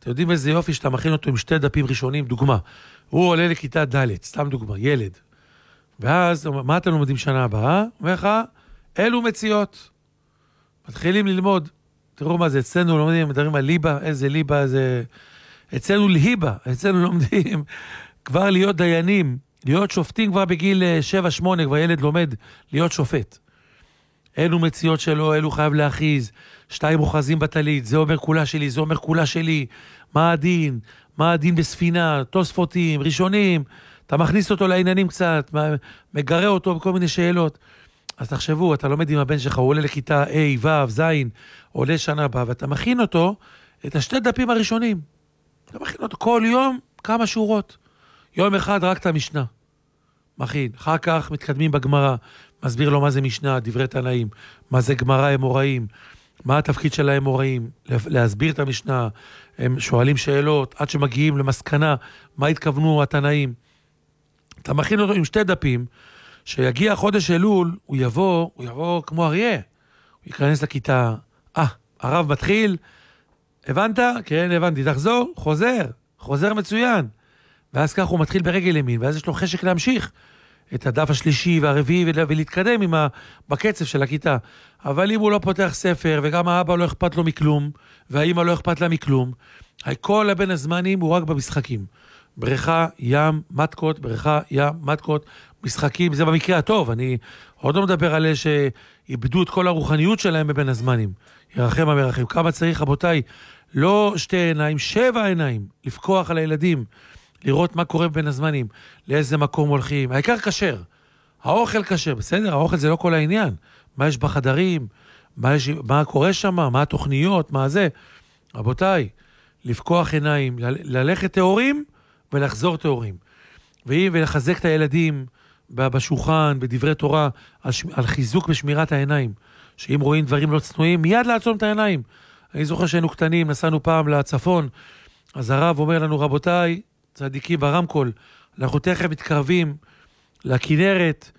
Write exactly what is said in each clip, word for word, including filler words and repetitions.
אתם יודעים איזה יופי שאתה מכין אותו עם שתי דפים ראשונים, דוגמה. הוא עולה לכיתה ד', סתם דוגמה, ילד. ואז, מה אתם לומדים שנה הבאה? אומר לך, אלו מציאות. מתחילים ללמוד. תראו מה זה, אצלנו לומדים, מדברים על ליבה, איזה ליבה, איזה... אצלנו להיבה, אצלנו לומדים כבר להיות דיינים, להיות שופטים כבר בגיל שבע שמונה, כבר ילד לומד להיות שופט. אלו מציאות שלו, אלו חייב להכיז, שתיים אוחזים בטלית, זה אומר כולה שלי, זה אומר כולה שלי, מה הדין, מה הדין בספינה, תוספותים, ראשונים, אתה מכניס אותו לעניינים קצת, מגרה אותו בכל מיני שאלות. אז תחשבו, אתה לומד עם הבן שלך, הוא עולה לכיתה A, ו', ז', עולה שנה הבאה, ואתה מכין אותו את השתי דפים הראשונים. אתה מכין אותו כל יום כמה שורות. יום אחד רק את המשנה. מכין. אחר כך מתקדמים בגמרא, מסביר לו מה זה משנה, דברי תנאים, מה זה גמרא אמוראים, מה התפקיד של האמוראים, להסביר את המשנה, הם שואלים שאלות, עד שמגיעים למסקנה, מה התכוונו התנאים. אתה מכין אותו עם שתי דפים, שיגיע חודש אלול, הוא יבוא, הוא יבוא כמו אריה, הוא ייכנס לכיתה, אה, הרב מתחיל, הבנת? כן, הבנתי, תחזור, חוזר, חוזר מצוין, ואז כך הוא מתחיל ברגל ימין, ואז יש לו חשק להמשיך את הדף השלישי והרביעי ולהתקדם עם ה... בקצב של הכיתה. אבל אם הוא לא פותח ספר, וגם האבא לא אכפת לו מכלום, והאמא לא אכפת לה מכלום, כל הבן הזמנים הוא רק במשחקים. בריכה, ים, מתקות, בריכה, ים, מתקות, משחקים, זה במקרה הטוב. אני עוד לא מדבר על אלה שאיבדו את כל הרוחניות שלהם בבין הזמנים. ירחם המרחם. כמה צריך, רבותיי, לא שתי עיניים, שבע עיניים, לפקוח על הילדים, לראות מה קורה בין הזמנים, לאיזה מקום הולכים. העיקר כשר, האוכל כשר, בסדר? האוכל זה לא כל העניין. מה יש בחדרים, מה, יש, מה קורה שם, מה התוכניות, מה זה. רבותיי, לפקוח עיניים, ל- ללכת תיאורים ולחזור תיאורים. ולחזק את הילדים בשולחן, בדברי תורה, על, ש... על חיזוק בשמירת העיניים. שאם רואים דברים לא צנועים, מיד לעצום את העיניים. אני זוכר שהיינו קטנים, נסענו פעם לצפון, אז הרב אומר לנו, רבותיי, צדיקים ברמקול, אנחנו תכף מתקרבים לכנרת,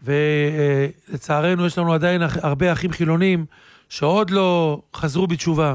ולצערנו יש לנו עדיין הרבה אחים חילונים, שעוד לא חזרו בתשובה.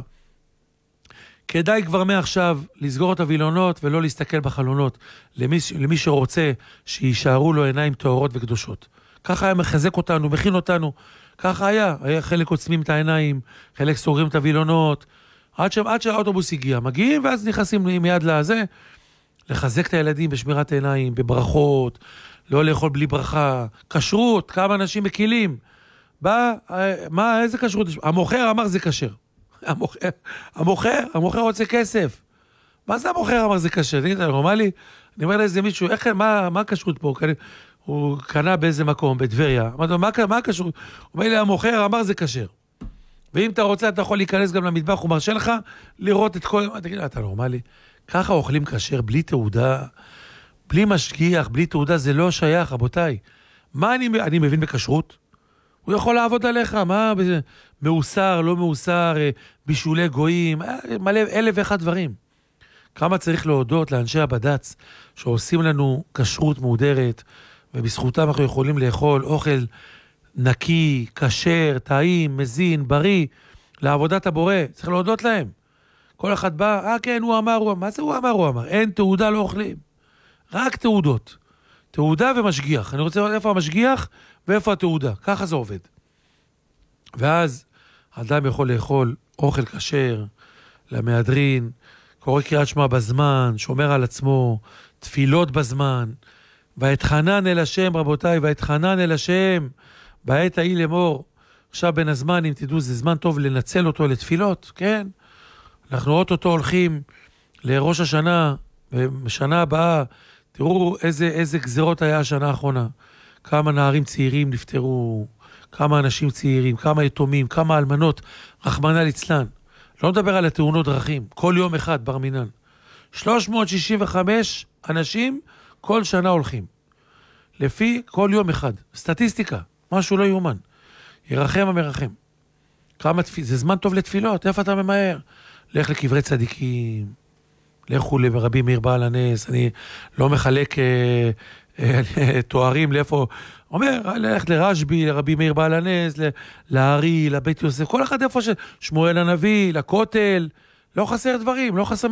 כדאי כבר מעכשיו לסגור את הווילונות, ולא להסתכל בחלונות, למי, למי שרוצה שישארו לו עיניים טהורות וקדושות. ככה היה מחזק אותנו, מכין אותנו, ככה היה, היה חלק עוצמים את העיניים, חלק סוגרים את הווילונות, עד, ש... עד שהאוטובוס הגיע, מגיעים ואז נכנסים מיד לזה, לחזק את הילדים בשמירת העיניים, בברכות, לא לאכול בלי ברכה, כשרות, כמה אנשים מקילים, בא, מה, איזה כשרות? המוכר אמר זה כשר, המוכר, המוכר, המוכר רוצה כסף, מה זה המוכר אמר זה כשר? תגיד, אתה נורמלי? אני אומר לאיזה מישהו, איך, מה, מה הכשרות פה? הוא קנה באיזה מקום, בדבריה, אמרתי לו, מה, מה הכשרות? הוא אומר לי, המוכר אמר זה כשר, ואם אתה רוצה, אתה יכול להיכנס גם למטבח, הוא מרשה לך לראות את כל... תגיד, אתה נורמלי? ככה אוכלים כשר, בלי תעודה, בלי משגיח, בלי תעודה, זה לא שייך, רבותיי. מה אני, אני מבין בכשרות? הוא יכול לעבוד עליך, מה, מאוסר, לא מאוסר, בישולי גויים, מלא אלף ואחד דברים. כמה צריך להודות לאנשי הבד"ץ, שעושים לנו כשרות מהודרת, ובזכותם אנחנו יכולים לאכול אוכל נקי, כשר, טעים, מזין, בריא, לעבודת הבורא, צריך להודות להם. כל אחד בא, אה כן, הוא אמר, הוא אמר, מה זה הוא אמר, הוא אמר, אין תעודה, לא אוכלים. רק תעודות. תעודה ומשגיח. אני רוצה לראות איפה המשגיח ואיפה התעודה. ככה זה עובד. ואז האדם יכול לאכול אוכל כשר, למהדרין, קורא קריאת שמע בזמן, שומר על עצמו, תפילות בזמן, ואתחנן אל השם, רבותיי, ואתחנן אל השם, בעת ההיא לאמור. עכשיו בין הזמן, אם תדעו, זה זמן טוב לנצל אותו לתפילות, כן? אנחנו אוטוטו הולכים לראש השנה, בשנה הבאה, תראו איזה, איזה גזרות היה השנה האחרונה. כמה נערים צעירים נפטרו, כמה אנשים צעירים, כמה יתומים, כמה אלמנות, רחמנא ליצלן. לא מדבר על התאונות דרכים, כל יום אחד בר מינן. שלוש מאות שישים וחמש אנשים כל שנה הולכים. לפי כל יום אחד. סטטיסטיקה, משהו לא יאומן. ירחם המרחם. כמה תפיל... זה זמן טוב לתפילות, איפה אתה ממהר? לך לקברי צדיקים, לכו לרבי מאיר בעל הנס, אני לא מחלק אה, אה, תוארים לאיפה, אומר, לך לרשבי, לרבי מאיר בעל הנס, להרי, לבית יוסף, כל אחד איפה ש... שמואל הנביא, לכותל, לא חסר דברים, לא חסר